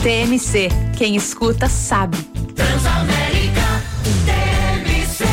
TMC, quem escuta sabe. Transamérica, TMC.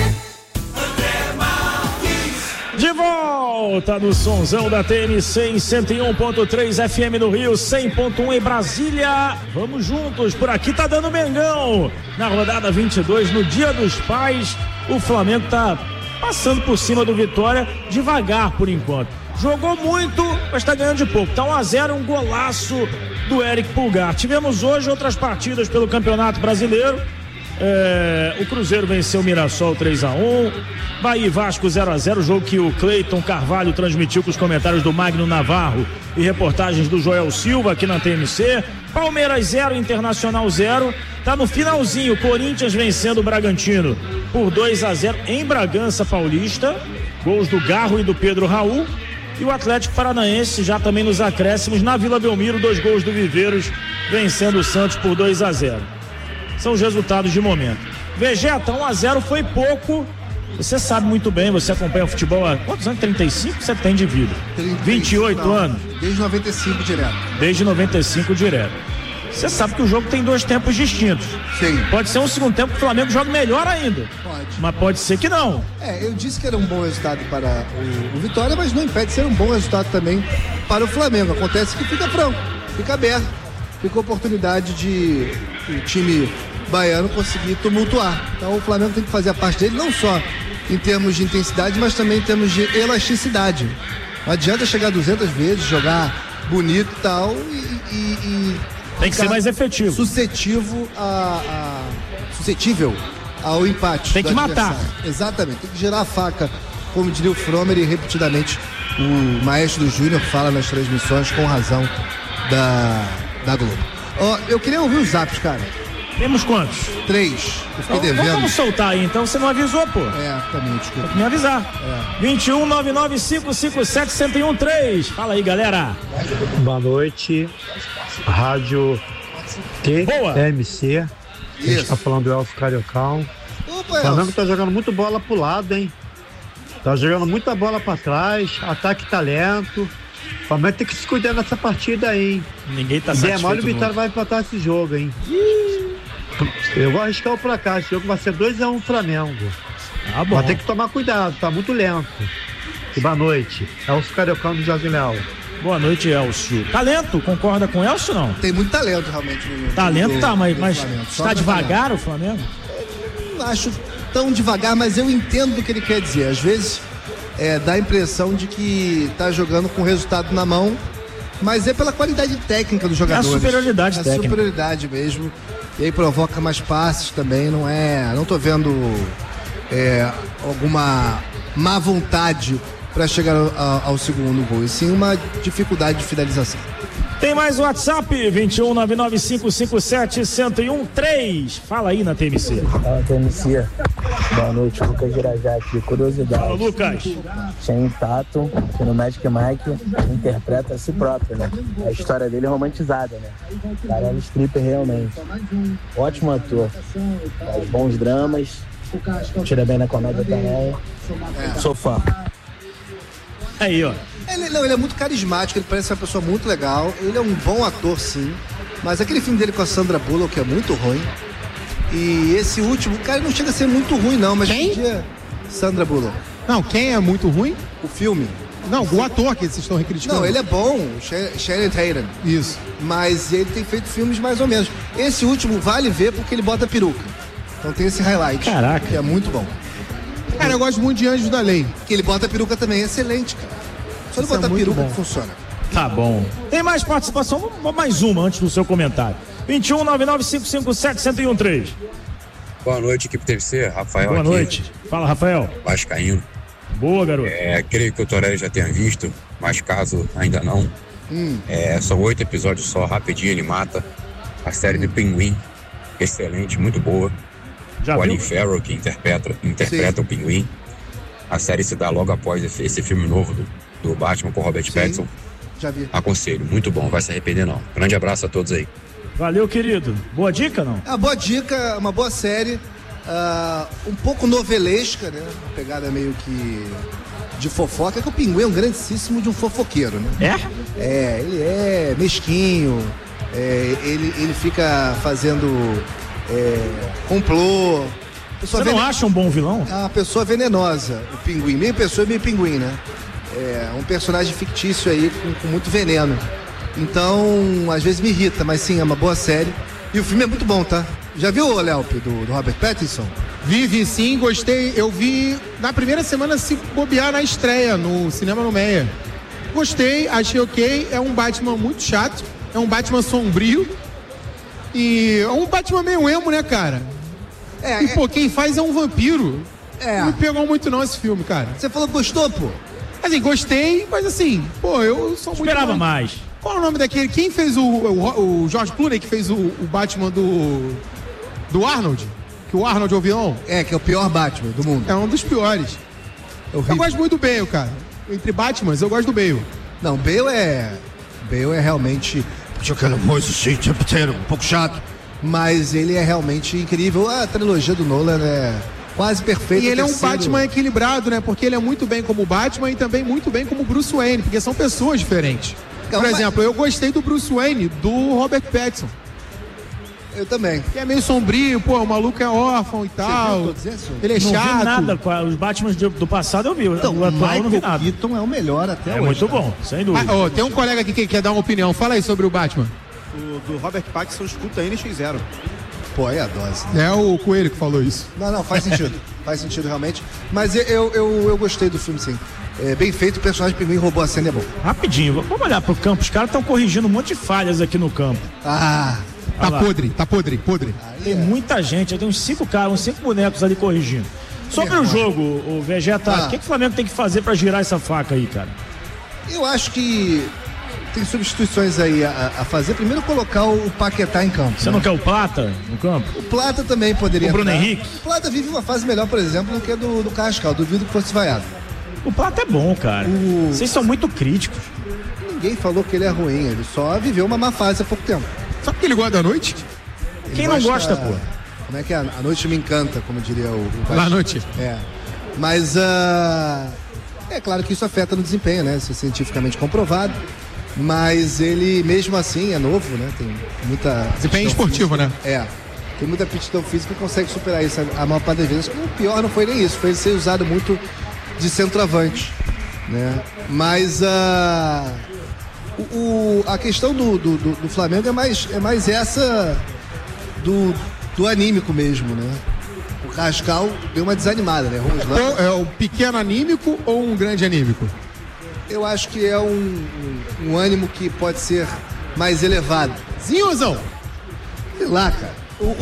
De volta no sonzão da TMC em 101.3 FM no Rio, 100.1 em Brasília. Vamos juntos, por aqui tá dando Mengão. Na rodada 22, no Dia dos Pais, o Flamengo tá passando por cima do Vitória, devagar por enquanto. Jogou muito, mas tá ganhando de pouco. Tá 1-0, um golaço do Eric Pulgar. Tivemos hoje outras partidas pelo Campeonato Brasileiro. O Cruzeiro venceu o Mirassol 3-1, Bahia e Vasco 0-0, jogo que o Cleiton Carvalho transmitiu com os comentários do Magno Navarro e reportagens do Joel Silva aqui na TMC. Palmeiras 0, Internacional 0. Tá no finalzinho, Corinthians vencendo o Bragantino por 2-0 em Bragança Paulista, gols do Garro e do Pedro Raul. E o Atlético Paranaense já também nos acréscimos na Vila Belmiro, 2 gols do Viveiros vencendo o Santos por 2-0. São os resultados de momento. Vegeta, 1-0 foi pouco. Você sabe muito bem, você acompanha o futebol há quantos anos? 35 você tem de vida? 28 não, anos? Desde 95 direto. Desde 95 direto. Você sabe que o jogo tem 2 tempos distintos. Sim. Pode ser um segundo tempo que o Flamengo joga melhor ainda. Pode. Mas pode ser que não. Eu disse que era um bom resultado para o Vitória, mas não impede de ser um bom resultado também para o Flamengo. Acontece que fica franco, fica aberto. Fica a oportunidade de o time baiano conseguir tumultuar. Então o Flamengo tem que fazer a parte dele, não só em termos de intensidade, mas também em termos de elasticidade. Não adianta chegar 200 vezes, jogar bonito e tal, e tem que ser mais efetivo. Suscetível ao empate. Tem que matar. Exatamente, tem que girar a faca, como diria o Fromer, e repetidamente o Maestro Júnior fala nas transmissões com razão da Globo. Eu queria ouvir os zaps, cara. Temos quantos? 3. Eu fiquei devendo. Vamos soltar aí, então você não avisou, pô. Também, desculpa. Tem que me avisar. 2199557113. Fala aí, galera. Boa noite. Rádio TMC. A gente tá falando do Elcio Cariocão. O Flamengo tá jogando muito bola pro lado, hein? Tá jogando muita bola pra trás, ataque e talento. O Flamengo tem que se cuidar nessa partida aí, hein? Ninguém tá satisfeito. Demora o Vitória vai empatar esse jogo, hein? Eu vou arriscar o placar. Esse jogo vai ser 2-1 Flamengo. Bom. Mas tem que tomar cuidado, tá muito lento. E boa noite. Elcio Cariocão do Jardim Leal. Boa noite, Elcio. Talento, concorda com o Elcio ou não? Tem muito talento, realmente. Mas está devagar o Flamengo? Não acho tão devagar, mas eu entendo o que ele quer dizer. Às vezes dá a impressão de que tá jogando com o resultado na mão, mas é pela qualidade técnica dos jogadores. É a superioridade técnica. É a superioridade mesmo. E aí provoca mais passes também, não tô vendo alguma má vontade para chegar ao segundo gol, e sim uma dificuldade de finalização. Tem mais WhatsApp, 2199557113. Fala aí na TMC. Fala, TMC. Boa noite, Lucas Girajá aqui. Curiosidade. Fala, Lucas. Shane Tatum, que no Magic Mike interpreta a si próprio, né? A história dele é romantizada, né? Cara, é um stripper realmente. Ótimo ator. Faz bons dramas. Tira bem na comédia também. Sou fã. Aí, ó. Ele é muito carismático, ele parece uma pessoa muito legal. Ele é um bom ator, sim. Mas aquele filme dele com a Sandra Bullock é muito ruim. E esse último, cara, não chega a ser muito ruim, não. Mas quem? Sandra Bullock. Não, quem é muito ruim? O filme. Não, o ator que vocês estão recriticando. Não, ele é bom, Channing Tatum. Isso. Mas ele tem feito filmes mais ou menos. Esse último vale ver porque ele bota peruca. Então tem esse highlight. Caraca. Que é muito bom. Cara, eu gosto muito de Anjos da Lei. Que ele bota peruca também, é excelente, cara. Só ele botar peruca que funciona. Tá bom. Tem mais participação? Vamos mais uma antes do seu comentário. 2199557113. Boa noite, equipe TVC. Rafael Boa aqui. Boa noite. Fala, Rafael. Vascaíno. Boa, garoto. Creio que o Torelli já tenha visto, mas caso ainda não. São 8 episódios só, rapidinho ele mata. A série do Pinguim. Excelente, muito boa. Já o viu? Colin Farrell que interpreta o Pinguim. A série se dá logo após esse filme novo do Batman com Robert Pattinson. Já vi. Aconselho, muito bom, vai se arrepender não. Grande abraço a todos aí. Valeu, querido. Boa dica, não? Boa dica, uma boa série. Um pouco novelesca, né? Uma pegada meio que de fofoca, que o Pinguim é um grandíssimo de um fofoqueiro, né? É? Ele é mesquinho, Ele fica fazendo complô. Você não acha um bom vilão? É uma pessoa venenosa, o Pinguim. Meio pessoa e meio pinguim, né? É um personagem fictício aí com muito veneno. Então, às vezes me irrita, mas sim, é uma boa série. E o filme é muito bom, tá? Já viu o Léo do Robert Pattinson? Vi sim, gostei. Eu vi na primeira semana se bobear na estreia, no Cinema no Meia. Gostei, achei ok. É um Batman muito chato, é um Batman sombrio. E é um Batman meio emo, né, cara? Quem faz é um vampiro. Não me pegou muito não esse filme, cara. Você falou que gostou, pô? Assim, gostei, mas assim, eu sou muito... Esperava mais. Qual é o nome daquele? Quem fez o George Clooney, que fez o Batman do Arnold? Que o Arnold é o vilão? Que é o pior Batman do mundo. É um dos piores. Eu gosto muito do Bale, cara. Entre Batmans, eu gosto do Bale. Não, Bale é realmente... Aquela coisa assim, tempo inteiro, um pouco chato. Mas ele é realmente incrível. A trilogia do Nolan é quase perfeita. E ele é um Batman equilibrado, né? Porque ele é muito bem como Batman e também muito bem como Bruce Wayne, porque são pessoas diferentes. Por exemplo, eu gostei do Bruce Wayne do Robert Pattinson. Eu também. Que é meio sombrio, o maluco é órfão e tal. Ele é chato. Não vi nada, os Batman do passado eu vi. Então, o atual eu não vi nada. Keaton é o melhor até hoje. É muito bom, sem dúvida. Tem um colega aqui que quer dar uma opinião. Fala aí sobre o Batman. O do Robert Pattinson escuta NX0. Pô, é a dose. É o Coelho que falou isso. Não, faz sentido. Faz sentido realmente. Mas eu gostei do filme, sim. É bem feito, o personagem Pinguim roubou a cena, é bom. Rapidinho, vamos olhar pro campo. Os caras estão corrigindo um monte de falhas aqui no campo. Tá podre. Tem muita gente, tem uns 5 caras, uns 5 bonecos ali corrigindo. Sobre o jogo, o Vegeta, o que o Flamengo tem que fazer pra girar essa faca aí, cara? Eu acho que tem substituições aí a fazer. Primeiro colocar o Paquetá em campo. Você não quer o Plata no campo? O Plata também poderia. O Bruno Henrique? O Plata vive uma fase melhor, por exemplo, do que a do Carrascal. Duvido que fosse vaiado. O Plata é bom, cara. Vocês são muito críticos. Ninguém falou que ele é ruim, ele só viveu uma má fase há pouco tempo. Sabe que ele gosta da noite? Quem não gosta, pô? Como é que é? A noite me encanta, como diria o La noite. Mas é claro que isso afeta no desempenho, né? Isso é cientificamente comprovado. Mas ele, mesmo assim, é novo, né? Tem muita... Desempenho esportivo, física, né? Tem muita aptidão física e consegue superar isso a maior parte das vezes. O pior não foi nem isso, foi ele ser usado muito de centroavante, né? Mas a questão do Flamengo é mais essa do anímico mesmo, né? O Carrascal deu uma desanimada, né? É um pequeno anímico ou um grande anímico? Eu acho que é um ânimo que pode ser mais elevado. Zinhozão! Sei lá, cara.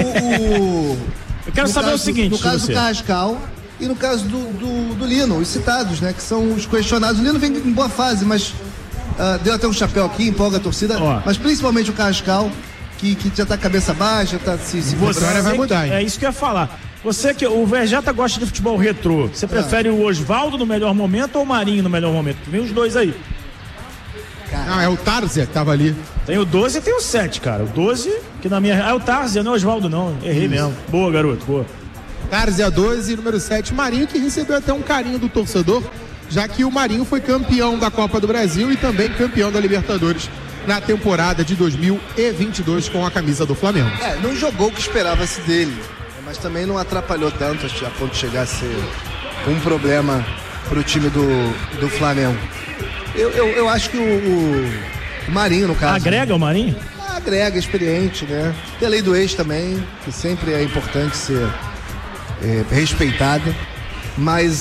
Eu quero saber o seguinte, no caso do Carrascal e no caso do Lino, os citados, né? Que são os questionados. O Lino vem em boa fase, mas deu até um chapéu aqui, empolga a torcida. Mas principalmente o Carrascal, que já tá cabeça baixa, tá se agora vai mudar, hein? É isso que eu ia falar. Você que o Vegeta gosta de futebol retrô, você prefere o Osvaldo no melhor momento ou o Marinho no melhor momento? Vem os dois aí. Não, é o Tarzia que tava ali. Tem o 12 e tem o 7, cara. O 12, que na minha... é o Tarzia, não é o Osvaldo, não. Errei mesmo. Boa, garoto, boa. Tarzia 12 e número 7, Marinho, que recebeu até um carinho do torcedor, já que o Marinho foi campeão da Copa do Brasil e também campeão da Libertadores na temporada de 2022 com a camisa do Flamengo. Não jogou o que esperava-se dele, mas também não atrapalhou tanto a ponto de chegar a ser um problema pro time do Flamengo. Eu acho que o Marinho, no caso... Agrega o Marinho? Agrega, experiente, né? Tem a lei do ex também, que sempre é importante ser respeitada. Mas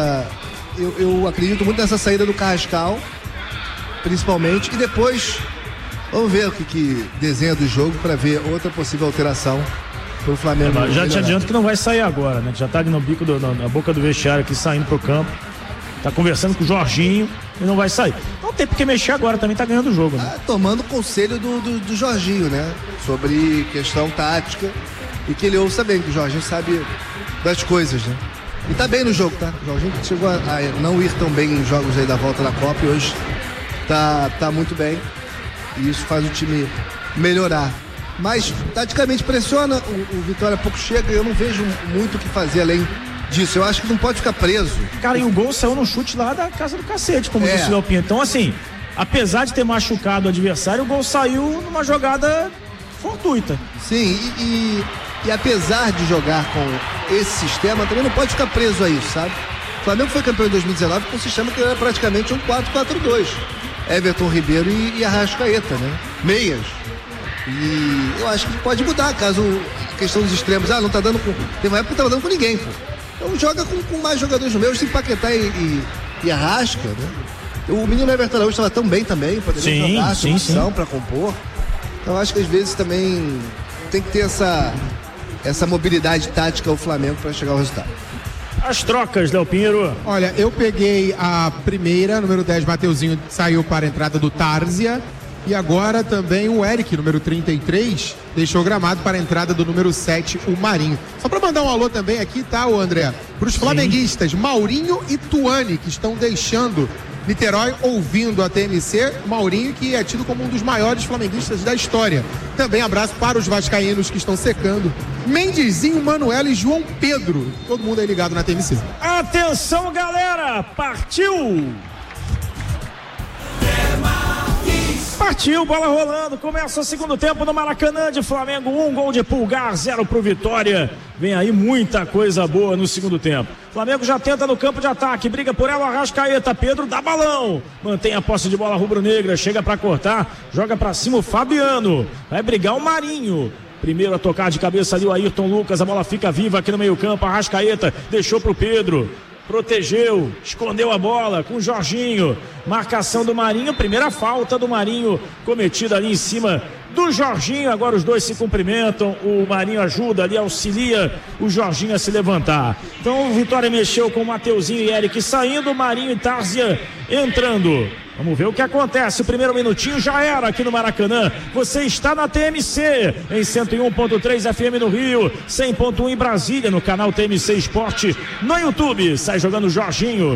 eu acredito muito nessa saída do Carrascal, principalmente. E depois, vamos ver o que desenha do jogo para ver outra possível alteração pro Flamengo. Já te adianto que não vai sair agora, né? Já tá ali no bico, na boca do vestiário aqui, saindo pro campo. Tá conversando com o Jorginho e não vai sair. Não tem porque mexer agora, também tá ganhando o jogo, né? Tomando conselho do Jorginho, né? Sobre questão tática. E que ele ouça bem, que o Jorginho sabe das coisas, né? E tá bem no jogo, tá? O Jorginho chegou a não ir tão bem em jogos aí da volta da Copa e hoje tá muito bem. E isso faz o time melhorar. Mas, taticamente, pressiona, o Vitória pouco chega e eu não vejo muito o que fazer além disso. Eu acho que não pode ficar preso. Cara, e o gol saiu no chute lá da casa do cacete, como disse o Léo Pinto. Então, assim, apesar de ter machucado o adversário, o gol saiu numa jogada fortuita. Sim, e apesar de jogar com esse sistema, também não pode ficar preso a isso, sabe? O Flamengo foi campeão em 2019 com um sistema que era praticamente um 4-4-2. Everton Ribeiro e Arrascaeta, né? Meias. E eu acho que pode mudar, caso a questão dos extremos, não tá dando com... Tem uma época que não tava dando com ninguém, pô. Então joga com mais jogadores meus, tem Paquetá e Arrasca, né? O menino Everton Araújo estava tão bem também, poderia jogar essa opção para compor. Então acho que às vezes também tem que ter essa mobilidade tática ao Flamengo para chegar ao resultado. As trocas, Léo Pinheiro. Olha, eu peguei a primeira, número 10, Mateuzinho, saiu para a entrada do Tárzia. E agora também o Eric, número 33, deixou gramado para a entrada do número 7, o Marinho. Só para mandar um alô também aqui, tá, o André? Para os flamenguistas, Maurinho e Tuane, que estão deixando Niterói ouvindo a TMC. Maurinho, que é tido como um dos maiores flamenguistas da história. Também abraço para os vascaínos que estão secando Mendezinho, Manuela e João Pedro. Todo mundo aí ligado na TMC. Atenção, galera! Partiu! Partiu, bola rolando, começa o segundo tempo no Maracanã de Flamengo, 1 gol de Pulgar, 0 pro Vitória. Vem aí muita coisa boa no segundo tempo. Flamengo já tenta no campo de ataque, briga por ela, Arrascaeta, Pedro dá balão, mantém a posse de bola rubro-negra, chega pra cortar, joga pra cima o Fabiano, vai brigar o Marinho. Primeiro a tocar de cabeça ali o Ayrton Lucas, a bola fica viva aqui no meio campo, Arrascaeta deixou pro Pedro. Protegeu, escondeu a bola com o Jorginho, marcação do Marinho, primeira falta do Marinho cometida ali em cima do Jorginho. Agora os dois se cumprimentam, o Marinho ajuda ali, auxilia o Jorginho a se levantar. Então o Vitória mexeu com o Mateuzinho e Eric saindo, o Marinho e Tárzia entrando. Vamos ver o que acontece, o primeiro minutinho já era aqui no Maracanã. Você está na TMC, em 101.3 FM no Rio, 100.1 em Brasília, no canal TMC Esporte, no YouTube. Sai jogando o Jorginho,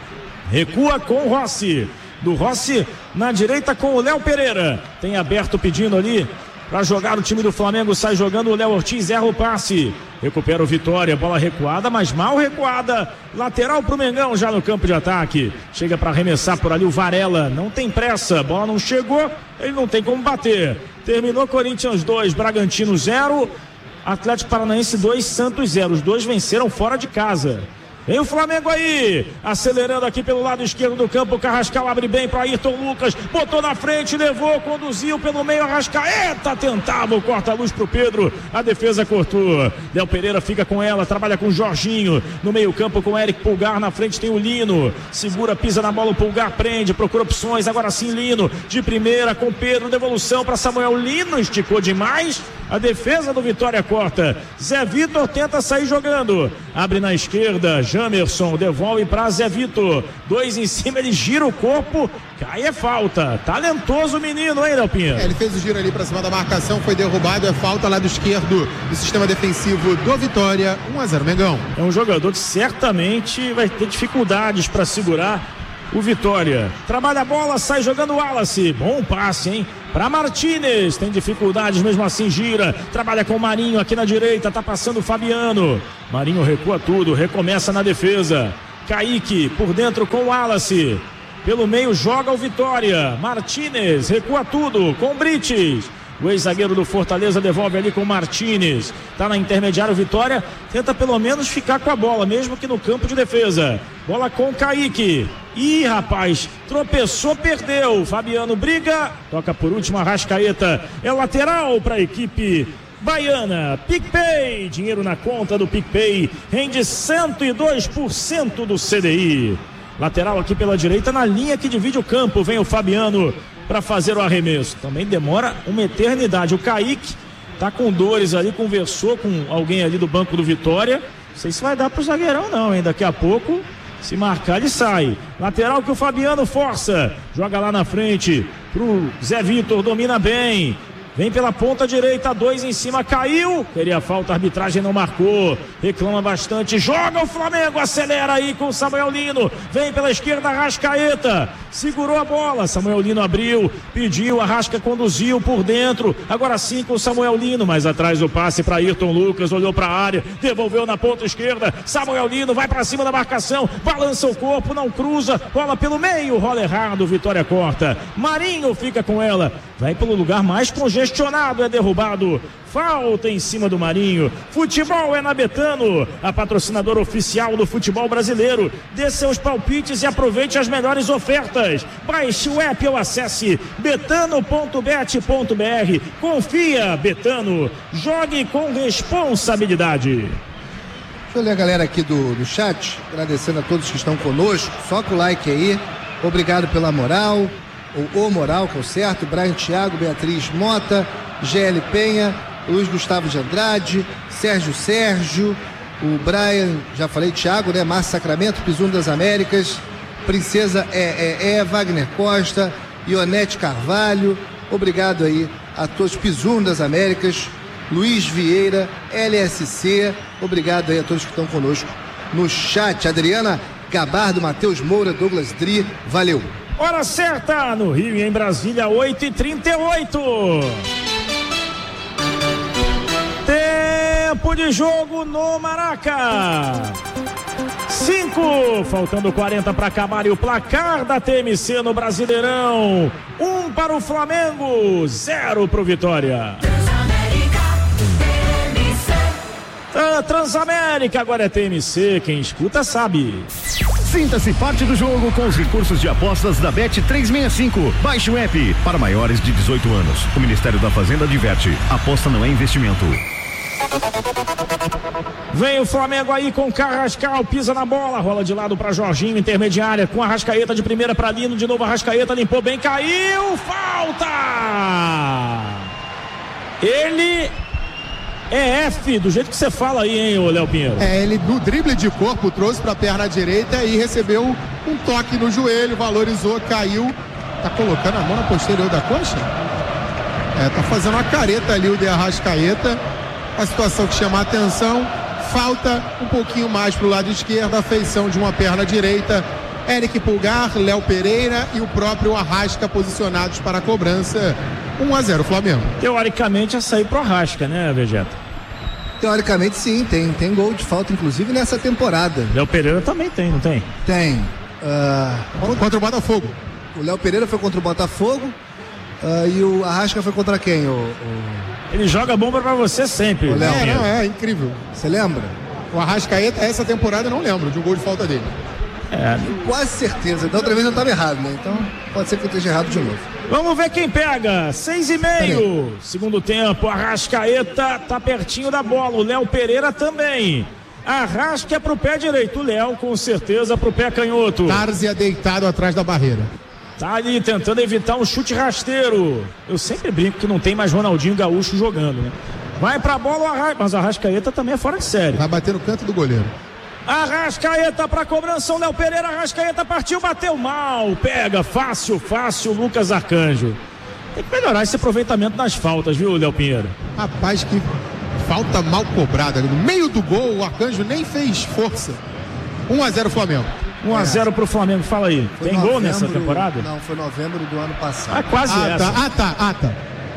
recua com o Rossi, do Rossi na direita com o Léo Pereira. Tem aberto pedindo ali para jogar o time do Flamengo, sai jogando o Léo Ortiz, erra o passe. Recupera o Vitória, bola recuada, mas mal recuada. Lateral pro Mengão já no campo de ataque. Chega para arremessar por ali o Varela, não tem pressa, bola não chegou, ele não tem como bater. Terminou Corinthians 2, Bragantino 0, Atlético Paranaense 2, Santos 0. Os dois venceram fora de casa. Vem o Flamengo aí, acelerando aqui pelo lado esquerdo do campo, o Carrascal abre bem para Ayrton Lucas, botou na frente, levou, conduziu pelo meio, Arrascaeta tentava o corta-luz pro Pedro, a defesa cortou, Léo Pereira fica com ela, trabalha com o Jorginho, no meio campo com o Eric Pulgar, na frente tem o Lino, segura, pisa na bola, o Pulgar prende, procura opções, agora sim Lino, de primeira com Pedro, devolução para Samuel, Lino esticou demais, a defesa do Vitória corta, Zé Vitor tenta sair jogando, abre na esquerda, Jamerson devolve para Zé Vitor, 2 em cima, ele gira o corpo, cai é falta, talentoso o menino, hein, Léo Pinheiro? Ele fez o giro ali para cima da marcação, foi derrubado, é falta lado esquerdo do sistema defensivo do Vitória, 1-0 Mengão. É um jogador que certamente vai ter dificuldades para segurar o Vitória. Trabalha a bola, sai jogando o Wallace, bom passe, hein? Para Martínez, tem dificuldades, mesmo assim gira, trabalha com o Marinho aqui na direita, tá passando o Fabiano, Marinho recua tudo, recomeça na defesa, Kaique por dentro com o Wallace, pelo meio joga o Vitória, Martínez recua tudo com o Brites, o ex-zagueiro do Fortaleza devolve ali com o Martínez, tá na intermediária o Vitória, tenta pelo menos ficar com a bola, mesmo que no campo de defesa, bola com o Kaique, ih rapaz, tropeçou, perdeu, Fabiano briga, toca por último Arrascaeta, é lateral para a equipe baiana, PicPay, dinheiro na conta do PicPay, rende 102% do CDI, lateral aqui pela direita, na linha que divide o campo, vem o Fabiano para fazer o arremesso, também demora uma eternidade, o Kaique tá com dores ali, conversou com alguém ali do banco do Vitória, não sei se vai dar pro zagueirão não, hein, daqui a pouco se marcar ele sai, lateral que o Fabiano força, joga lá na frente pro Zé Vitor, domina bem, Vem pela ponta direita, 2 em cima, caiu. Queria falta, a arbitragem não marcou. Reclama bastante, joga o Flamengo, acelera aí com o Samuel Lino. Vem pela esquerda, Arrascaeta. Segurou a bola, Samuel Lino abriu, pediu, Arrasca conduziu por dentro. Agora sim com o Samuel Lino, mais atrás o passe para Ayrton Lucas, olhou para a área, devolveu na ponta esquerda. Samuel Lino vai para cima da marcação, balança o corpo, não cruza, bola pelo meio, rola errado, Vitória corta. Marinho fica com ela, vai pelo lugar mais congestionado, é derrubado. Falta em cima do Marinho. Futebol é na Betano, a patrocinadora oficial do futebol brasileiro. Dê seus palpites e aproveite as melhores ofertas. Baixe o app ou acesse betano.bet.br. Confia, Betano. Jogue com responsabilidade. Deixa eu ler a galera aqui do chat, agradecendo a todos que estão conosco. Só com o like aí. Obrigado pela moral. O moral, que é o certo. Brian Thiago, Beatriz Mota, GL Penha, Luiz Gustavo de Andrade, Sérgio, o Brian, já falei, Thiago, né? Márcio Sacramento, Pisuno das Américas, Princesa Wagner Costa, Ionete Carvalho, obrigado aí a todos, Pisuno das Américas, Luiz Vieira, LSC, obrigado aí a todos que estão conosco no chat. Adriana Gabardo, Matheus Moura, Douglas Dri, valeu. Hora certa no Rio e em Brasília, 8h38. Tempo de jogo no Maraca. 5, faltando 40 para acabar e o placar da TMC no Brasileirão. 1 para o Flamengo, 0 para o Vitória. Transamérica, agora é TMC, quem escuta sabe. Sinta-se parte do jogo com os recursos de apostas da Bet365. Baixe o app para maiores de 18 anos. O Ministério da Fazenda adverte: aposta não é investimento. Vem o Flamengo aí com Carrascal, pisa na bola, rola de lado para Jorginho, intermediária, com Arrascaeta de primeira para Lino, de novo Arrascaeta, limpou bem, caiu, falta! Ele é F, do jeito que você fala aí, hein, ô Léo Pinheiro? Ele no drible de corpo trouxe para a perna direita e recebeu um toque no joelho, valorizou, caiu, tá colocando a mão na posterior da coxa? Tá fazendo uma careta ali o de Arrascaeta, a situação que chama a atenção, falta um pouquinho mais pro lado esquerdo, a feição de uma perna direita, Eric Pulgar, Léo Pereira e o próprio Arrasca posicionados para a cobrança. 1-0 Flamengo. Teoricamente é sair pro Arrasca, né, Vegeta? Teoricamente sim, tem gol de falta inclusive nessa temporada. Léo Pereira também tem, não tem? Tem. Contra o Botafogo. O Léo Pereira foi contra o Botafogo e o Arrasca foi contra quem? Ele joga bomba pra você sempre. É incrível. Você lembra? O Arrascaeta, essa temporada eu não lembro de um gol de falta dele. Quase certeza. Da outra vez eu estava errado, né? Então pode ser que eu esteja errado de novo. Vamos ver quem pega. 6:30. Segundo tempo, Arrascaeta tá pertinho da bola. O Léo Pereira também. Arrasca pro pé direito. O Léo com certeza pro pé canhoto. Tárzia deitado atrás da barreira. Tá ali tentando evitar um chute rasteiro. Eu sempre brinco que não tem mais Ronaldinho Gaúcho jogando, né? Vai pra bola, mas o Arrascaeta também é fora de série. Vai bater no canto do goleiro. Arrascaeta para cobrança, o Léo Pereira, Arrascaeta partiu, bateu mal, pega, fácil, Lucas Arcanjo. Tem que melhorar esse aproveitamento nas faltas, viu, Léo Pinheiro? Rapaz, que falta mal cobrada, no meio do gol, o Arcanjo nem fez força. 1-0 Flamengo. 1-0 pro Flamengo, fala aí. Foi tem gol nessa temporada? Não, foi novembro do ano passado. Quase essa. Tá.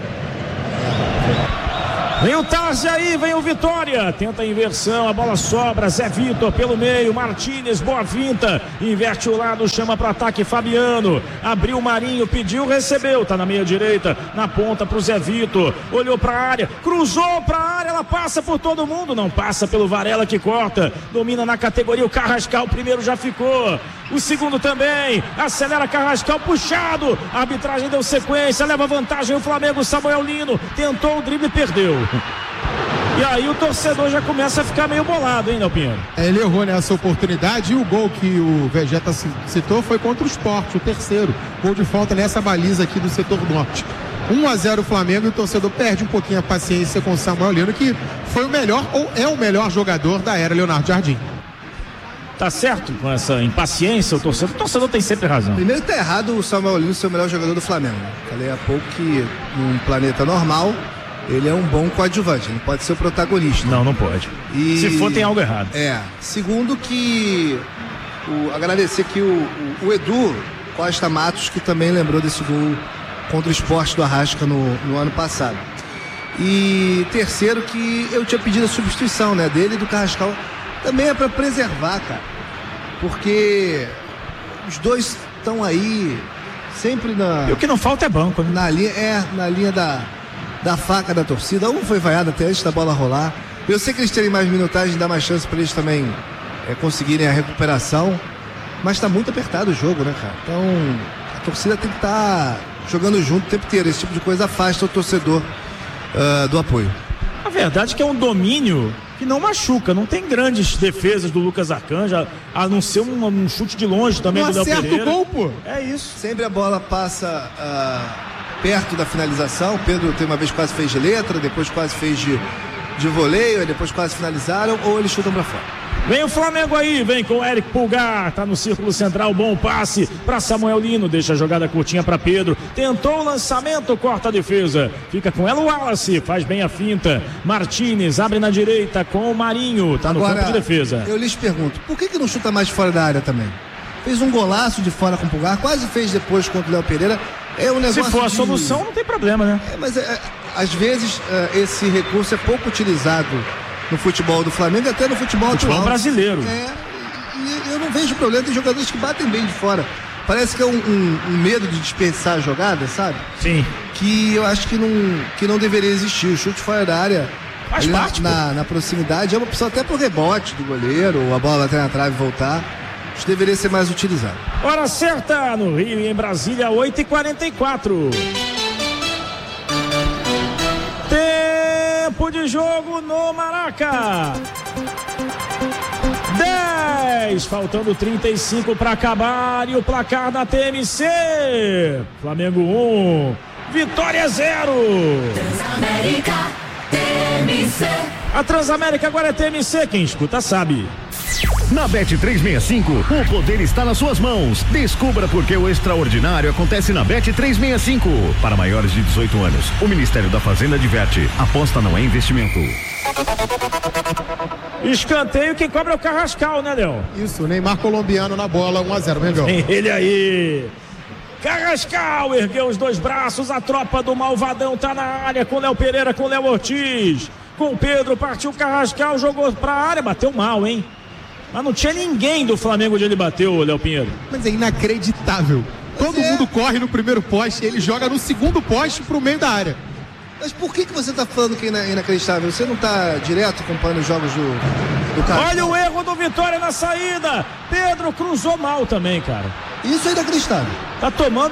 Vem o Tarzi aí, vem o Vitória, tenta a inversão, a bola sobra, Zé Vitor pelo meio, Martínez, boa finta, inverte o lado, chama para ataque Fabiano, abriu o Marinho, pediu, recebeu, tá na meia direita, na ponta pro Zé Vitor, olhou pra área, cruzou pra área, ela passa por todo mundo, não passa pelo Varela que corta, domina na categoria o Carrascal, o primeiro já ficou, o segundo também, acelera Carrascal, puxado, a arbitragem deu sequência, leva vantagem o Flamengo, Samuel Lino, tentou o drible e perdeu. E aí o torcedor já começa a ficar meio bolado, hein, Léo Pinheiro? Ele errou nessa oportunidade e o gol que o Vegeta citou foi contra o Sport, o terceiro. Gol de falta nessa baliza aqui do setor norte. 1-0 Flamengo e o torcedor perde um pouquinho a paciência com o Samuel Lino, que foi o melhor ou é o melhor jogador da era Leonardo Jardim. Tá certo com essa impaciência, o torcedor tem sempre razão. Primeiro tá errado o Samuel Lino ser o melhor jogador do Flamengo. Falei há pouco que num planeta normal ele é um bom coadjuvante, ele pode ser o protagonista. Não pode. Se for, tem algo errado. Segundo que agradecer aqui o Edu Costa Matos, que também lembrou desse gol contra o Sport do Arrasca no ano passado. E terceiro que eu tinha pedido a substituição, né, dele e do Carrascal. Também é para preservar, cara. Porque os dois estão aí sempre E o que não falta é banco, né? Na linha da faca da torcida. Um foi vaiado até antes da bola rolar. Eu sei que eles terem mais minutagem, dá mais chance para eles também conseguirem a recuperação. Mas tá muito apertado o jogo, né, cara? Então a torcida tem que estar jogando junto o tempo inteiro. Esse tipo de coisa afasta o torcedor do apoio. A verdade é que é um domínio que não machuca, não tem grandes defesas do Lucas Arcanjo, a não ser um chute de longe também do Léo Pereira. Não acerta o gol, pô. É isso. Sempre a bola passa perto da finalização. O Pedro tem uma vez quase fez de letra, depois quase fez de voleio, depois quase finalizaram, ou eles chutam pra fora. Vem o Flamengo aí, vem com o Eric Pulgar, tá no círculo central, bom passe para Samuel Lino, deixa a jogada curtinha para Pedro, tentou o lançamento, corta a defesa, fica com ela o Wallace, faz bem a finta, Martínez abre na direita com o Marinho, tá no campo de defesa. Eu lhes pergunto, por que não chuta mais de fora da área também? Fez um golaço de fora com o Pulgar, quase fez depois contra o Léo Pereira. É um negócio. Se for a solução, não tem problema, né? Mas às vezes esse recurso é pouco utilizado no futebol do Flamengo, até no futebol atual brasileiro. E eu não vejo problema, tem jogadores que batem bem de fora. Parece que é um medo de desperdiçar a jogada, sabe? Sim. Que eu acho que não deveria existir. O chute fora da área, faz parte, na proximidade, é uma opção até pro rebote do goleiro, ou a bola bater na trave e voltar. Isso deveria ser mais utilizado. Hora certa no Rio e em Brasília, 8h44. Tempo de jogo no Maraca. 10, faltando 35 para acabar, e o placar da TMC. Flamengo 1, Vitória 0. Transamérica, TMC. A Transamérica agora é TMC, quem escuta sabe. Na Bet365, o poder está nas suas mãos. Descubra por que o extraordinário acontece na Bet365. Para maiores de 18 anos, o Ministério da Fazenda adverte: aposta não é investimento. Escanteio, quem cobra é o Carrascal, né, Léo? Isso, Neymar colombiano na bola, 1-0, Mengão. Tem ele aí. Carrascal ergueu os dois braços, a tropa do Malvadão tá na área com Léo Pereira, com Léo Ortiz, com Pedro, partiu Carrascal, jogou pra área, bateu mal, hein? Mas não tinha ninguém do Flamengo onde ele bateu, Léo Pinheiro. Mas é inacreditável. Todo mundo corre no primeiro poste, ele joga no segundo poste pro meio da área. Mas por que você tá falando que é inacreditável? Você não tá direto acompanhando os jogos do cara? Olha o erro do Vitória na saída. Pedro cruzou mal também, cara. Isso é inacreditável. Tá tomando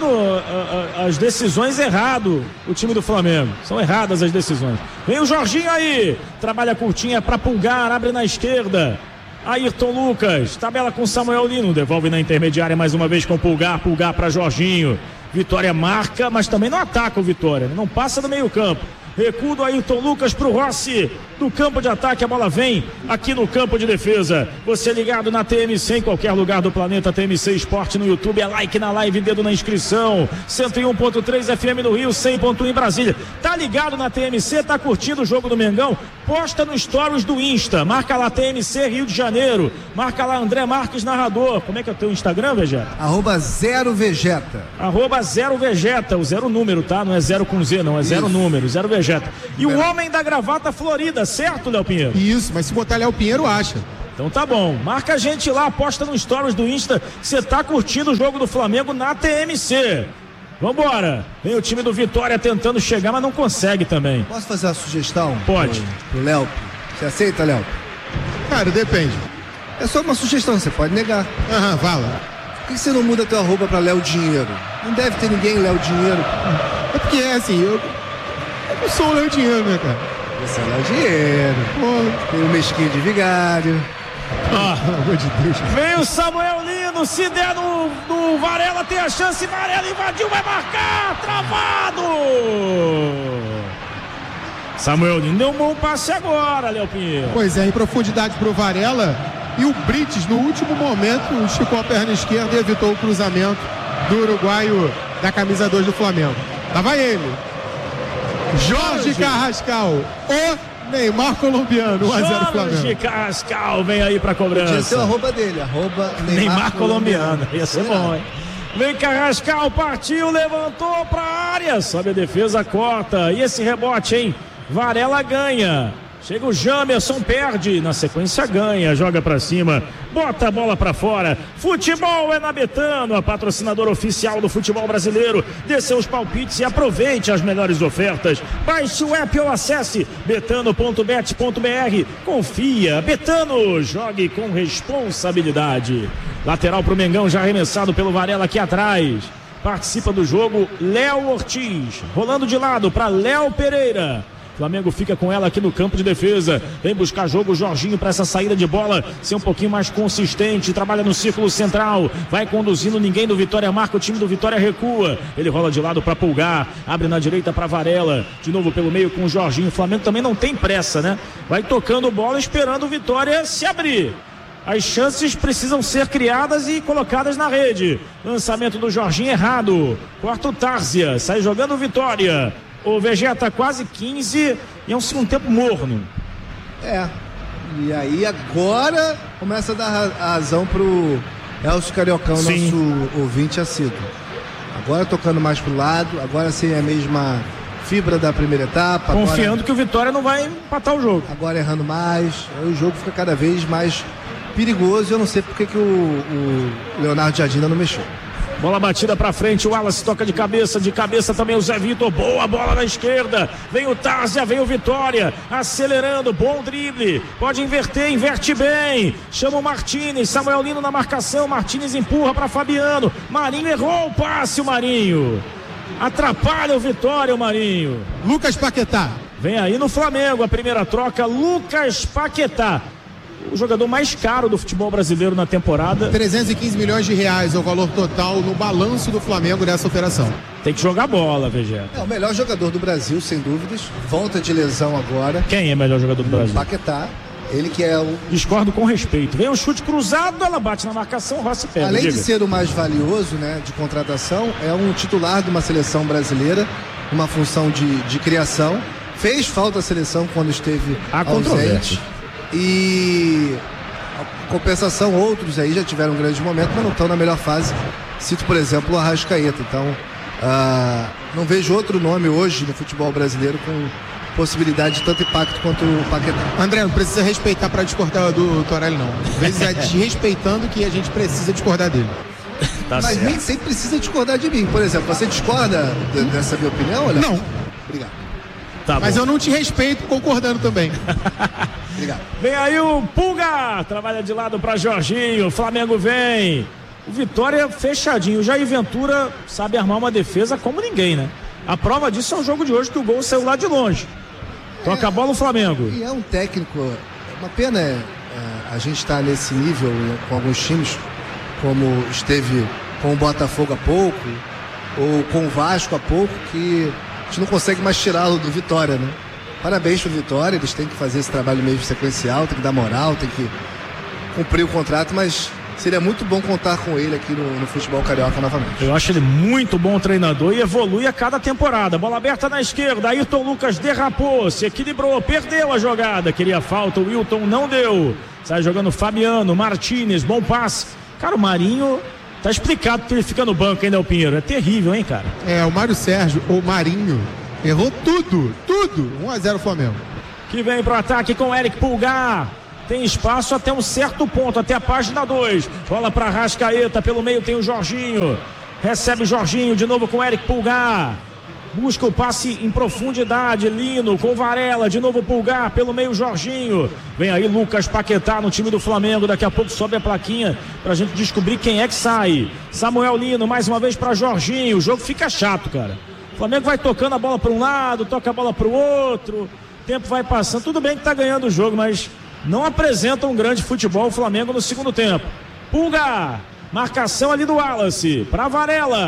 as decisões errado o time do Flamengo. São erradas as decisões. Vem o Jorginho aí. Trabalha curtinha pra Pulgar, abre na esquerda. Ayrton Lucas, tabela com Samuel Lino, devolve na intermediária mais uma vez com Pulgar para Jorginho. Vitória marca, mas também não ataca o Vitória, não passa do meio campo. Recuo do Ayrton Lucas pro Rossi, do campo de ataque, a bola vem aqui no campo de defesa. Você ligado na TMC em qualquer lugar do planeta, TMC Esporte no YouTube, é like na live, dedo na inscrição. 101.3 FM no Rio, 100.1 em Brasília. Tá ligado na TMC, tá curtindo o jogo do Mengão? Posta no stories do Insta, marca lá TMC Rio de Janeiro, marca lá André Marques Narrador. Como é que é o teu Instagram, Vegeta? @0Vegeta. @0Vegeta, o 0 número, tá? Não é 0 com Z, não, é 0 número, 0 Vegeta. E o homem da gravata florida, certo, Léo Pinheiro? Isso, mas se botar Léo Pinheiro, acha. Então tá bom, marca a gente lá, posta no stories do Insta, você tá curtindo o jogo do Flamengo na TMC. Vambora, vem o time do Vitória tentando chegar, mas não consegue também. Posso fazer uma sugestão? Pode. Pro Léo, você aceita, Léo? Cara, depende. É só uma sugestão, você pode negar. Aham, fala. Por que você não muda teu arroba pra Léo Dinheiro? Não deve ter ninguém Léo Dinheiro. É porque é assim, eu não sou o Léo Dinheiro, né, cara? Você é Léo Dinheiro. Pô, tem o Mesquinho de Vigário. Pelo amor de Deus. Vem o Samuel Lino, se der no Varela, tem a chance, Varela invadiu, vai marcar, travado! Samuel Lino deu um bom passe agora, Léo Pinheiro. Pois é, em profundidade pro Varela, E o Brites, no último momento, esticou a perna esquerda e evitou o cruzamento do uruguaio da camisa 2 do Flamengo. Lá vai ele. Jorge Carrascal, o Neymar colombiano, 1-0 Flamengo. Jorge Carrascal vem aí pra cobrança. Podia ser o arroba dele, Neymar colombiano. Ia ser bom, hein? Vem Carrascal, partiu, levantou pra área. Sobe a defesa, corta. E esse rebote, hein? Varela ganha. Chega o Jamerson, perde, na sequência ganha, joga pra cima, bota a bola pra fora. Futebol é na Betano, a patrocinadora oficial do futebol brasileiro. Dê seus palpites e aproveite as melhores ofertas. Baixe o app ou acesse betano.bet.br. Confia, Betano, jogue com responsabilidade. Lateral pro Mengão, já arremessado pelo Varela aqui atrás. Participa do jogo Léo Ortiz, rolando de lado para Léo Pereira. Flamengo fica com ela aqui no campo de defesa. Vem buscar jogo o Jorginho para essa saída de bola ser um pouquinho mais consistente. Trabalha no círculo central. Vai conduzindo, ninguém do Vitória marca. O time do Vitória recua. Ele rola de lado para Pulgar. Abre na direita para Varela. De novo pelo meio com o Jorginho. O Flamengo também não tem pressa, né? Vai tocando bola esperando o Vitória se abrir. As chances precisam ser criadas e colocadas na rede. Lançamento do Jorginho errado. Corta o Tárzia. Sai jogando o Vitória. O Vegeta quase 15 e é um segundo tempo morno. E aí agora começa a dar razão pro Elcio Cariocão, Sim. nosso ouvinte assíduo. Agora tocando mais pro lado, agora sem a mesma fibra da primeira etapa. Confiando agora, que o Vitória não vai empatar o jogo. Agora errando mais, aí o jogo fica cada vez mais perigoso. Eu não sei porque que o Leonardo Jardim não mexeu. Bola batida pra frente, o Wallace toca de cabeça também o Zé Vitor, boa bola na esquerda, vem o Tárzia, vem o Vitória, acelerando, bom drible, pode inverter, inverte bem, chama o Martínez, Samuel Lino na marcação, Martínez empurra pra Fabiano, Marinho errou o passe, o Marinho, atrapalha o Vitória, o Marinho. Lucas Paquetá. Vem aí no Flamengo, a primeira troca, Lucas Paquetá. O jogador mais caro do futebol brasileiro na temporada. 315 milhões de reais é o valor total no balanço do Flamengo dessa operação. Tem que jogar bola, Vegeta. É o melhor jogador do Brasil, sem dúvidas. Volta de lesão agora. Quem é o melhor jogador do Brasil? Paquetá. Ele que é o... Discordo com respeito. Vem um chute cruzado, ela bate na marcação, Rossi pega. Além de ser o mais valioso, né, de contratação, é um titular de uma seleção brasileira, uma função de criação. Fez falta à seleção quando esteve ausente. E a compensação, outros aí já tiveram um grande momento, mas não estão na melhor fase. Cito, por exemplo, o Arrascaeta. Então, não vejo outro nome hoje no futebol brasileiro com possibilidade de tanto impacto quanto o Paquetá. André, não precisa respeitar para discordar do Torelli, não. Às vezes é desrespeitando que a gente precisa discordar dele. Tá mas certo. nem sempre precisa discordar de mim. Por exemplo, você discorda dessa minha opinião? Olha? Não. Obrigado. Tá mas bom. eu não te respeito concordando também. Obrigado. Vem aí o Pulga, trabalha de lado para Jorginho, Flamengo vem. O Vitória fechadinho, o Jair Ventura sabe armar uma defesa como ninguém, né? A prova disso é o jogo de hoje que o gol saiu lá de longe. Toca a bola o Flamengo. E é um técnico, uma pena a gente estar nesse nível com alguns times, como esteve com o Botafogo há pouco, ou com o Vasco há pouco, que a gente não consegue mais tirá-lo do Vitória, né? Parabéns pro Vitória, eles têm que fazer esse trabalho meio sequencial, tem que dar moral, tem que cumprir o contrato, mas seria muito bom contar com ele aqui no futebol carioca novamente. Eu acho ele muito bom treinador e evolui a cada temporada. Bola aberta na esquerda, Ayrton Lucas derrapou, se equilibrou, perdeu a jogada, queria falta, o Wilton não deu. Sai jogando Fabiano, Martínez, bom passe. Cara, o Marinho, tá explicado que ele fica no banco ainda, o Pinheiro. É terrível, hein, cara? O Mário Sérgio, o Marinho, errou tudo. 1-0 Flamengo. Que vem pro ataque com o Eric Pulgar. Tem espaço até um certo ponto, até a página 2. Bola para Arrascaeta, pelo meio tem o Jorginho. Recebe o Jorginho de novo com o Eric Pulgar. Busca o passe em profundidade, Lino com Varela, de novo Pulgar, pelo meio Jorginho. Vem aí Lucas Paquetá no time do Flamengo, daqui a pouco sobe a plaquinha pra gente descobrir quem é que sai. Samuel Lino, mais uma vez para Jorginho, o jogo fica chato, cara. O Flamengo vai tocando a bola para um lado, toca a bola para o outro, o tempo vai passando, tudo bem que tá ganhando o jogo, mas não apresenta um grande futebol o Flamengo no segundo tempo. Pulgar, marcação ali do Wallace, para Varela.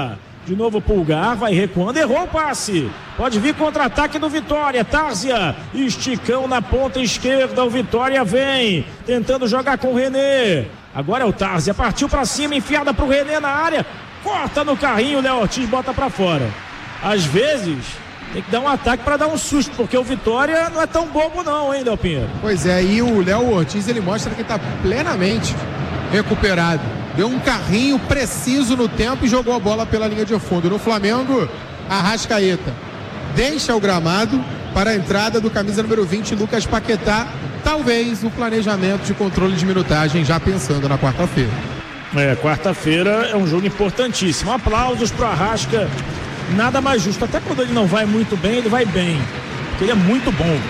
De novo Pulgar, vai recuando, errou o passe. Pode vir contra-ataque do Vitória. Tárzia, esticão na ponta esquerda. O Vitória vem, tentando jogar com o René. Agora é o Tárzia, partiu pra cima, enfiada pro René na área. Corta no carrinho, o Léo Ortiz bota pra fora. Às vezes, tem que dar um ataque pra dar um susto, porque o Vitória não é tão bobo não, hein, Léo Pinheiro? Pois é, e o Léo Ortiz, ele mostra que tá plenamente recuperado. Deu um carrinho preciso no tempo e jogou a bola pela linha de fundo. No Flamengo, Arrascaeta deixa o gramado para a entrada do camisa número 20, Lucas Paquetá. Talvez o planejamento de controle de minutagem já pensando na quarta-feira. Quarta-feira é um jogo importantíssimo. Aplausos pro Arrasca. Nada mais justo. Até quando ele não vai muito bem, ele vai bem. Porque ele é muito bom.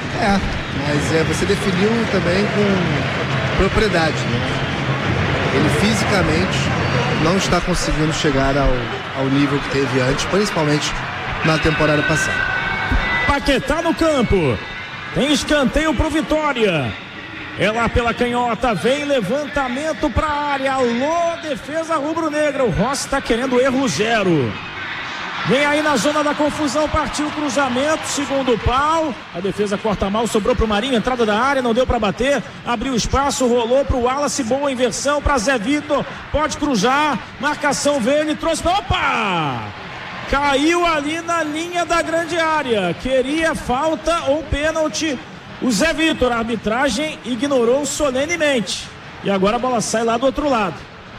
Mas você definiu também com propriedade, né? Ele fisicamente não está conseguindo chegar ao nível que teve antes, principalmente na temporada passada. Paquetá no campo. Tem escanteio pro Vitória. É lá pela canhota, vem levantamento pra área. Alô, defesa rubro-negra. O Rossi tá querendo erro zero. Vem aí na zona da confusão, partiu o cruzamento, segundo pau. A defesa corta mal, sobrou pro Marinho, entrada da área, não deu pra bater. Abriu espaço, rolou pro Wallace, boa inversão pra Zé Vitor. Pode cruzar, marcação veio, ele trouxe. Opa! Caiu ali na linha da grande área. Queria falta ou pênalti. O Zé Vitor, a arbitragem ignorou solenemente. E agora a bola sai lá do outro lado.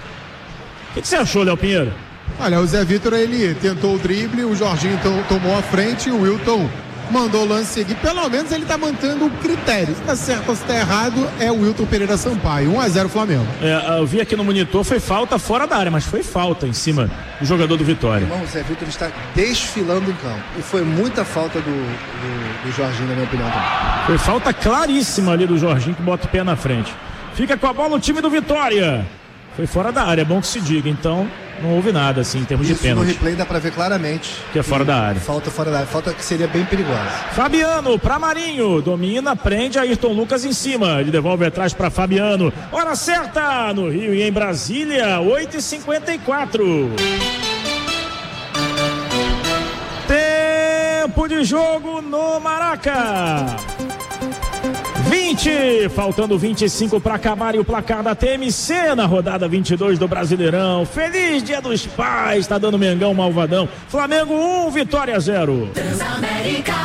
O que você achou, Léo Pinheiro? Olha, o Zé Vitor, ele tentou o drible, o Jorginho tomou a frente, o Wilton mandou o lance seguir. Pelo menos ele tá mantendo o critério. Se tá certo ou se tá errado, é o Wilton Pereira Sampaio. 1-0 Flamengo. Eu vi aqui no monitor, foi falta fora da área, mas foi falta em cima do jogador do Vitória. Irmão, o Zé Vitor está desfilando em campo. E foi muita falta do Jorginho, na minha opinião também. Foi falta claríssima ali do Jorginho, que bota o pé na frente. Fica com a bola o time do Vitória. Foi fora da área, é bom que se diga. Então, não houve nada, assim, em termos de pênalti. No replay dá pra ver claramente que é fora da área. Falta fora da área, falta que seria bem perigosa. Fabiano pra Marinho, domina, prende Ayrton Lucas em cima. Ele devolve atrás pra Fabiano. Hora certa no Rio e em Brasília, 8h54. Tempo de jogo no Maraca. 20, faltando 25 para acabar e o placar da TMC na rodada 22 do Brasileirão. Feliz Dia dos Pais, tá dando Mengão malvadão. Flamengo 1, Vitória 0. Transamérica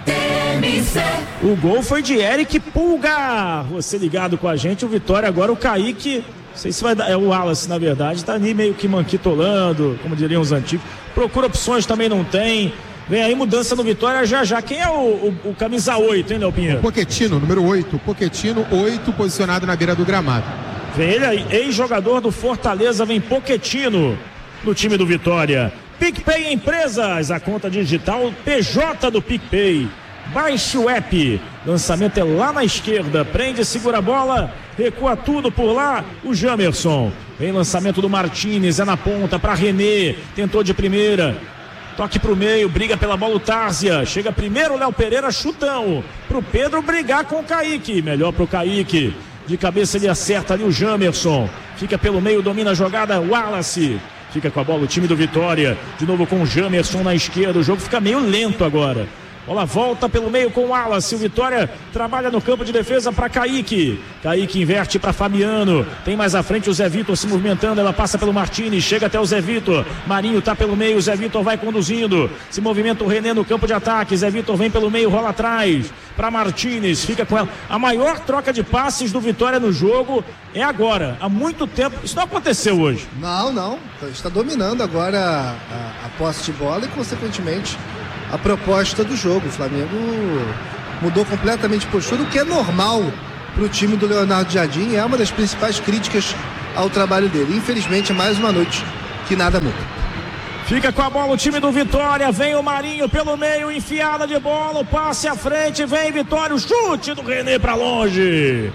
TMC. O gol foi de Eric Pulgar. Você ligado com a gente, o Vitória agora, o Kaique, não sei se vai dar, é o Wallace na verdade, tá ali meio que manquitolando, como diriam os antigos. Procura opções, também não tem. Vem aí mudança no Vitória já. Quem é o camisa 8, hein, Léo Pinheiro? Pochettino, número 8. Pochettino, 8, posicionado na beira do gramado. Vem ele aí, ex-jogador do Fortaleza, vem Pochettino no time do Vitória. PicPay Empresas, a conta digital PJ do PicPay. Baixe o app. Lançamento é lá na esquerda. Prende, segura a bola, recua tudo por lá. O Jamerson. Vem lançamento do Martínez, é na ponta para René. Tentou de primeira. Toque pro meio, briga pela bola o Tárzia. Chega primeiro o Léo Pereira, chutão. Pro Pedro brigar com o Kaique. Melhor pro Kaique. De cabeça ele acerta ali o Jamerson. Fica pelo meio, domina a jogada, Wallace. Fica com a bola o time do Vitória. De novo com o Jamerson na esquerda. O jogo fica meio lento agora. Bola volta pelo meio com o Wallace. O Vitória trabalha no campo de defesa para Kaique. Kaique inverte para Fabiano. Tem mais à frente o Zé Vitor se movimentando. Ela passa pelo Martínez. Chega até o Zé Vitor. Marinho tá pelo meio. Zé Vitor vai conduzindo. Se movimenta o René no campo de ataque. Zé Vitor vem pelo meio, rola atrás para Martínez. Fica com ela. A maior troca de passes do Vitória no jogo é agora. Há muito tempo. Isso não aconteceu hoje. Não. Está dominando agora a posse de bola e, consequentemente, a proposta do jogo. O Flamengo mudou completamente de postura, o que é normal para o time do Leonardo Jardim. É uma das principais críticas ao trabalho dele. Infelizmente, é mais uma noite que nada muda. Fica com a bola o time do Vitória. Vem o Marinho pelo meio, enfiada de bola, o passe à frente, vem Vitória, o chute do René para longe.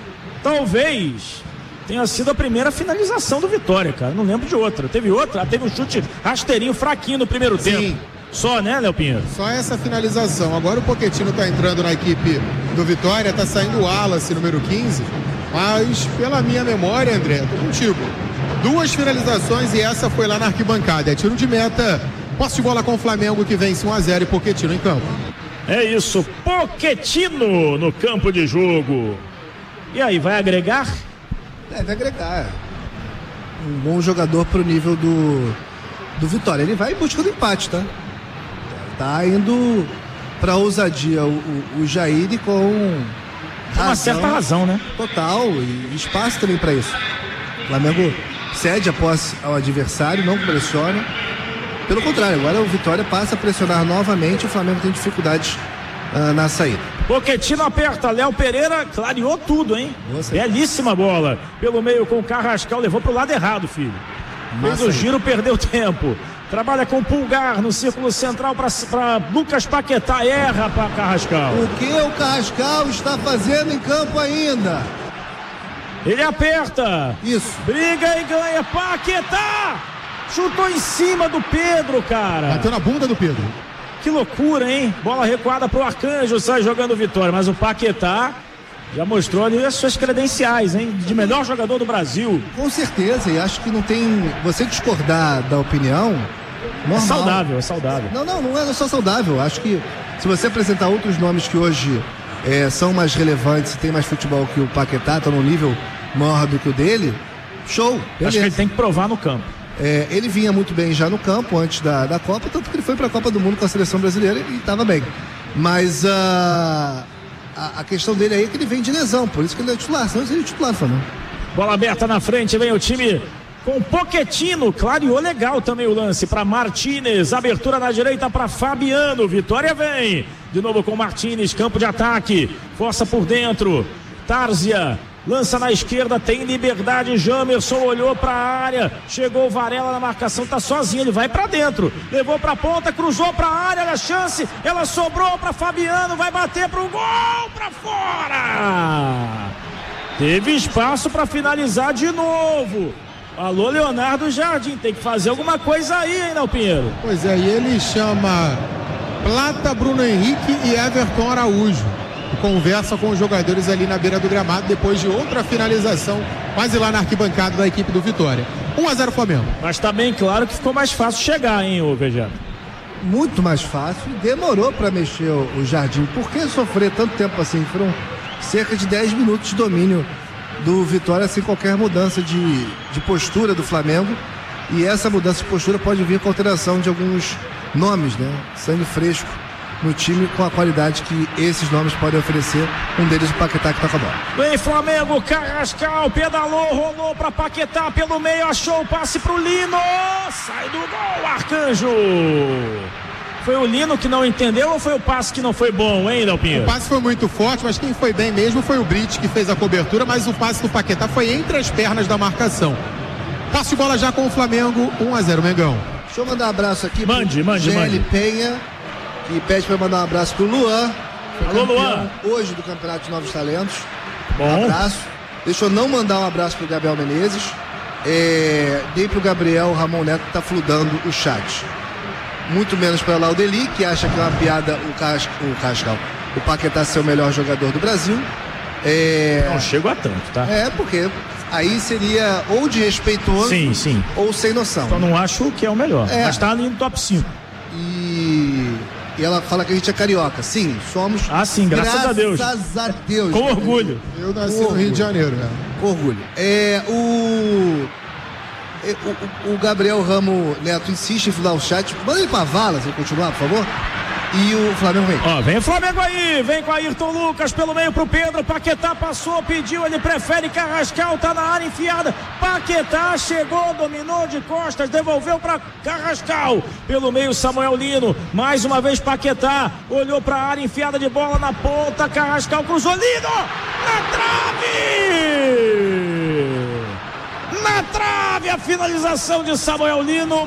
Talvez tenha sido a primeira finalização do Vitória, cara. Não lembro de outra. Teve outra? Teve um chute rasteirinho, fraquinho no primeiro tempo. Só, né, Léo Pinheiro? Só essa finalização. Agora o Pochettino tá entrando na equipe do Vitória, tá saindo o Wallace, número 15. Mas, pela minha memória, André, tô contigo. 2 finalizações e essa foi lá na arquibancada. É tiro de meta, posse de bola com o Flamengo que vence 1-0 e Pochettino em campo. É isso, Pochettino no campo de jogo. E aí, vai agregar? Deve agregar. Um bom jogador pro nível do Vitória. Ele vai em busca do empate, tá? Tá indo pra ousadia o Jair com uma certa razão, né? Total, e espaço também pra isso. O Flamengo cede a posse ao adversário, não pressiona. Pelo contrário, agora o Vitória passa a pressionar novamente. O Flamengo tem dificuldades na saída. Pochettino aperta, Léo Pereira clareou tudo, hein? Nossa. Belíssima bola. Pelo meio com o Carrascal, levou pro lado errado, filho. Fez o giro, perdeu tempo. Trabalha com o Pulgar no círculo central para Lucas Paquetá. Erra para Carrascal. O que o Carrascal está fazendo em campo ainda? Ele aperta. Isso. Briga e ganha. Paquetá! Chutou em cima do Pedro, cara. Bateu na bunda do Pedro. Que loucura, hein? Bola recuada pro Arcanjo, sai jogando Vitória. Mas o Paquetá já mostrou ali as suas credenciais, hein? De melhor jogador do Brasil. Com certeza, e acho que não tem... Você discordar da opinião... Normal. É saudável. Não é só saudável. Acho que se você apresentar outros nomes que hoje são mais relevantes e tem mais futebol que o Paquetá, estão num nível maior do que o dele, show. Beleza. Acho que ele tem que provar no campo. Ele vinha muito bem já no campo antes da Copa, tanto que ele foi para a Copa do Mundo com a seleção brasileira e estava bem. Mas a questão dele aí é que ele vem de lesão, por isso que ele é titular, senão ele seria titular, Flamengo. Bola aberta na frente, vem o time com Pochettino, clareou legal também o lance para Martínez, abertura na direita para Fabiano, Vitória vem, de novo com Martínez, campo de ataque, força por dentro, Tárzia, lança na esquerda, tem liberdade, Jamerson olhou para a área, chegou o Varela na marcação, tá sozinho, ele vai para dentro, levou para a ponta, cruzou para a área, olha a chance, ela sobrou para Fabiano, vai bater pro gol, para fora, teve espaço para finalizar de novo. Alô, Leonardo Jardim, tem que fazer alguma coisa aí, hein, Léo Pinheiro? Pois é, e ele chama Plata, Bruno Henrique e Everton Araújo. Conversa com os jogadores ali na beira do gramado depois de outra finalização, quase lá na arquibancada da equipe do Vitória. 1-0 Flamengo. Mas tá bem claro que ficou mais fácil chegar, hein, ô Vejano? Muito mais fácil e demorou para mexer o Jardim. Por que sofrer tanto tempo assim? Foram cerca de 10 minutos de domínio do Vitória sem qualquer mudança de postura do Flamengo, e essa mudança de postura pode vir com alteração de alguns nomes, né? Sangue fresco no time com a qualidade que esses nomes podem oferecer, um deles o Paquetá que tá com a bola. Vem Flamengo, Carrascal, pedalou, rolou pra Paquetá pelo meio, achou o passe pro Lino, sai do gol, Arcanjo! Foi o Lino que não entendeu ou foi o passe que não foi bom, hein, Léo Pinheiro? O passe foi muito forte, mas quem foi bem mesmo foi o Brit, que fez a cobertura, mas o passe do Paquetá foi entre as pernas da marcação. Passe de bola já com o Flamengo, 1-0 Mengão. Deixa eu mandar um abraço aqui mande. GL Penha, que pede para mandar um abraço pro Luan. Alô, Luan. Hoje do Campeonato de Novos Talentos. Bom. Um abraço. Deixa eu não mandar um abraço pro Gabriel Menezes. Dei pro Gabriel Ramon Neto, que tá fludando o chat. Muito menos para Laudeli, que acha que é uma piada o Paquetá ser o melhor jogador do Brasil. Não chego a tanto, tá? Porque aí seria ou desrespeitoso, sim. ou sem noção. Então não acho que é o melhor, mas tá ali no top 5. E ela fala que a gente é carioca. Sim, somos. Sim, graças a Deus. Graças a Deus. Com orgulho. Eu nasci no Rio de Janeiro, né? Com orgulho. O Gabriel Ramo Neto insiste em fludar o chat. Manda ele pra vala, se ele continuar, por favor. E o Flamengo vem. Vem o Flamengo aí, vem com Ayrton Lucas pelo meio pro Pedro, Paquetá passou, pediu, ele prefere Carrascal, tá na área enfiada, Paquetá chegou, dominou de costas, devolveu pra Carrascal, pelo meio Samuel Lino, mais uma vez Paquetá, olhou pra área enfiada de bola na ponta, Carrascal cruzou, Lino, na trave, a finalização de Samuel Lino.